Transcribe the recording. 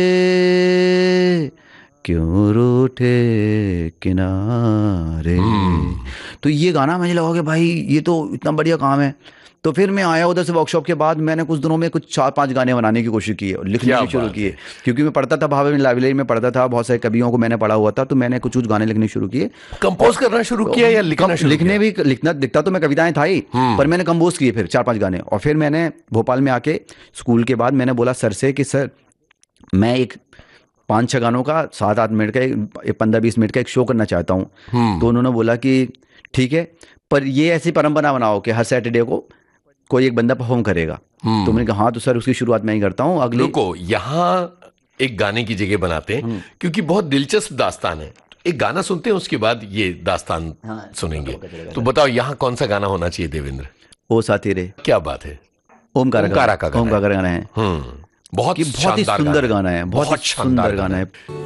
क्यों रूठे किनारे। तो ये गाना मुझे लगा कि भाई ये तो इतना बढ़िया काम है। तो फिर मैं आया उधर से वर्कशॉप के बाद, मैंने कुछ दिनों में कुछ 4-5 गाने बनाने की कोशिश की और लिखने क्या भी शुरू बात किए। है। क्योंकि मैं पढ़ता था, भावे में लाइब्रेरी में पढ़ता था, बहुत सारे कवियों को मैंने पढ़ा हुआ था, तो मैंने कुछ कुछ गाने लिखने शुरू किए। कंपोज और करना शुरू किया या लिखना शुरू लिखने किया? भी, लिखना लिखता तो मैं कविताएं था ही, पर मैंने कंपोज किए फिर 4-5 गाने। और फिर मैंने भोपाल में आके स्कूल के बाद मैंने बोला सर से कि सर मैं एक 5-6 गानों का 7-8 मिनट का, एक 15-20 मिनट का एक शो करना चाहता हूँ। तो उन्होंने बोला कि ठीक है, पर ये ऐसी परंपरा बनाओ कि हर सैटरडे को कोई एक बंदा परफॉर्म करेगा। तो मैंने कहा हाँ, तो सर उसकी शुरुआत मैं ही करता हूँ अगली। रुको, यहाँ एक गाने की जगह बनाते हैं, क्योंकि बहुत दिलचस्प दास्तान है। एक गाना सुनते हैं, उसके बाद ये दास्तान हाँ, सुनेंगे। पता चलेगा तो सर। बताओ यहाँ कौन सा गाना होना चाहिए देवेंद्र? ओ साथी रे। क्या बात है। ओमकार का, ओमकारा का गाना ओमकार है। का गाना है बहुत कि बहुत ही शानदार गाना सुंदर है। गाना है, बहुत ही बहुत शानदार सुंदर गाना गाना है। है।